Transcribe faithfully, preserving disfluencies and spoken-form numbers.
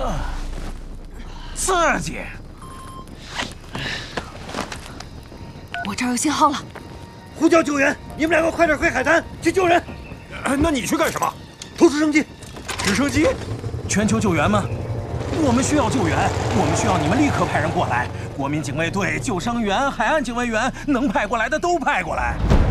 刺激！ 我这儿有信号了， 呼叫救援！你们两个快点回海滩去救人。 那你去干什么？ 投直升机。 直升机？ 全球救援吗？我们需要救援，我们需要你们立刻派人过来。国民警卫队、救生员、海岸警卫员，能派过来的都派过来。